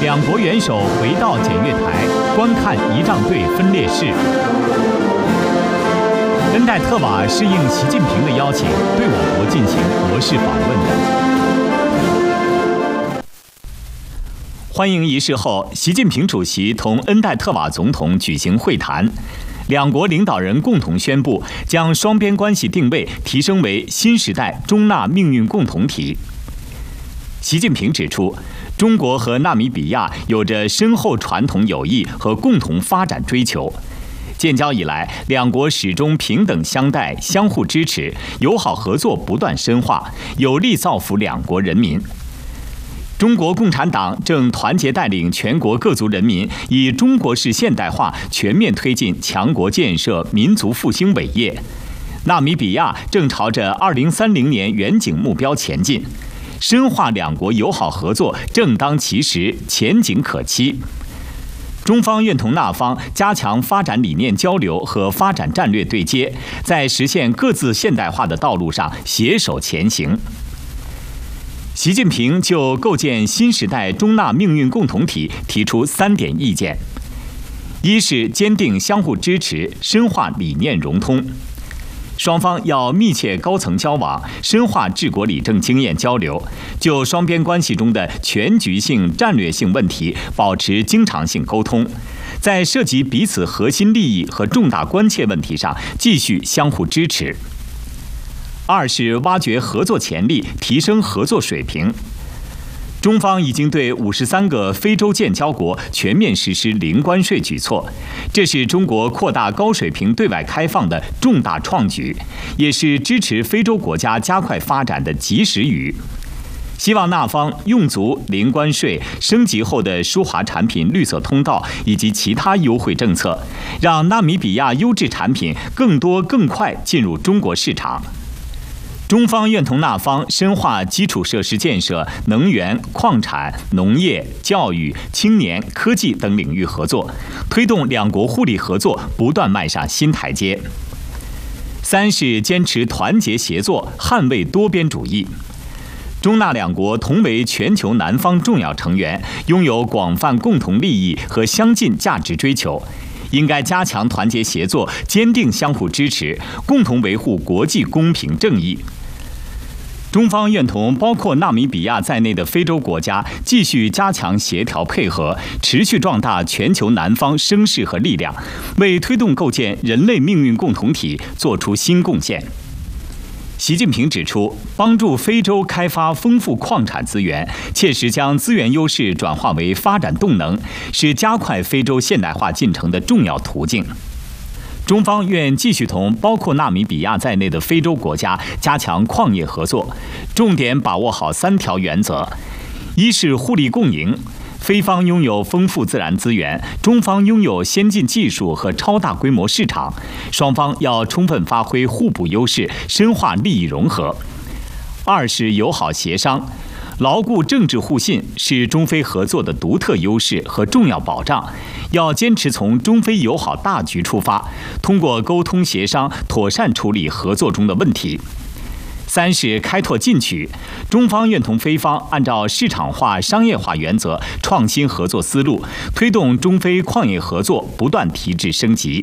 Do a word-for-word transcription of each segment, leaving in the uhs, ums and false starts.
两国元首回到检阅台，观看仪仗队分列式。恩戴特瓦是应习近平的邀请，对我国进行国事访问的。欢迎仪式后，习近平主席同恩戴特瓦总统举行会谈。两国领导人共同宣布，将双边关系定位提升为新时代中纳命运共同体。习近平指出，中国和纳米比亚有着深厚传统友谊和共同发展追求。建交以来，两国始终平等相待、相互支持，友好合作不断深化，有力造福两国人民。中国共产党正团结带领全国各族人民，以中国式现代化全面推进强国建设、民族复兴伟业。纳米比亚正朝着二零三零年远景目标前进，深化两国友好合作正当其时，前景可期。中方愿同纳方加强发展理念交流和发展战略对接，在实现各自现代化的道路上携手前行。习近平就构建新时代中纳命运共同体提出三点意见：一是坚定相互支持，深化理念融通。双方要密切高层交往，深化治国理政经验交流，就双边关系中的全局性、战略性问题保持经常性沟通，在涉及彼此核心利益和重大关切问题上继续相互支持。二是挖掘合作潜力，提升合作水平。中方已经对五十三个非洲建交国全面实施零关税举措，这是中国扩大高水平对外开放的重大创举，也是支持非洲国家加快发展的及时雨。希望纳方用足零关税、升级后的输华产品绿色通道以及其他优惠政策，让纳米比亚优质产品更多更快进入中国市场。中方愿同纳方深化基础设施建设、能源、矿产、农业、教育、青年、科技等领域合作，推动两国互利合作不断迈上新台阶。三是坚持团结协作，捍卫多边主义。中纳两国同为全球南方重要成员，拥有广泛共同利益和相近价值追求。应该加强团结协作，坚定相互支持，共同维护国际公平正义。中方愿同包括纳米比亚在内的非洲国家继续加强协调配合，持续壮大全球南方声势和力量，为推动构建人类命运共同体作出新贡献。习近平指出，帮助非洲开发丰富矿产资源，切实将资源优势转化为发展动能，是加快非洲现代化进程的重要途径。中方愿继续同包括纳米比亚在内的非洲国家加强矿业合作，重点把握好三条原则：一是互利共赢，非方拥有丰富自然资源，中方拥有先进技术和超大规模市场，双方要充分发挥互补优势，深化利益融合。二是友好协商，牢固政治互信是中非合作的独特优势和重要保障，要坚持从中非友好大局出发，通过沟通协商妥善处理合作中的问题。三是开拓进取，中方愿同非方按照市场化、商业化原则，创新合作思路，推动中非矿业合作不断提质升级。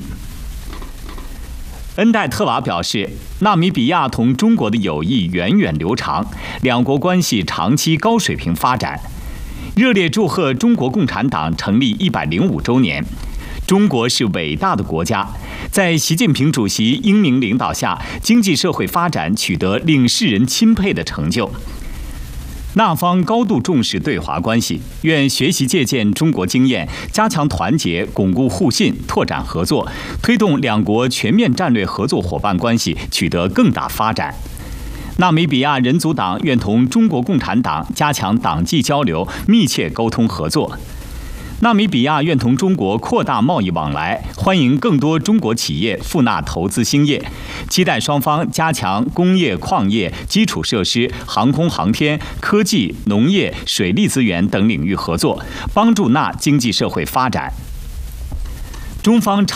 恩戴特瓦表示，纳米比亚同中国的友谊源远流长，两国关系长期高水平发展，热烈祝贺中国共产党成立一百零五周年。中国是伟大的国家，在习近平主席英明领导下，经济社会发展取得令世人钦佩的成就。纳方高度重视对华关系，愿学习借鉴中国经验，加强团结，巩固互信，拓展合作，推动两国全面战略合作伙伴关系取得更大发展。纳米比亚人族党愿同中国共产党加强党际交流，密切沟通合作。纳米比亚愿同中国扩大贸易往来，欢迎更多中国企业赴纳投资兴业，期待双方加强工业、矿业、基础设施、航空航天、科技、农业、水利资源等领域合作，帮助纳经济社会发展。中方